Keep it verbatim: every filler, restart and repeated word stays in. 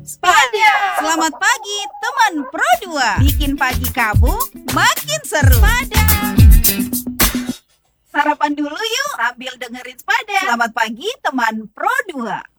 Spada. Selamat pagi teman Pro dua. Bikin pagi kamu makin seru. Spada. Sarapan dulu yuk sambil dengerin Spada. Selamat pagi teman Pro dua.